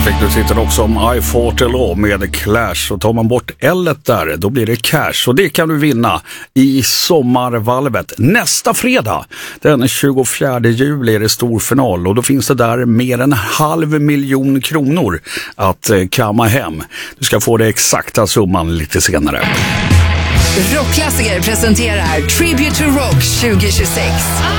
Fick du titta också om I Fought a Law med Clash, så tar man bort L-et där, då blir det Cash, och det kan du vinna i sommarvalvet nästa fredag. Den 24 juli är det stor final, och då finns det där mer än 500 000 kronor att kamma hem. Du ska få det exakta summan lite senare. Rockklassiker presenterar Tribute to Rock 2026.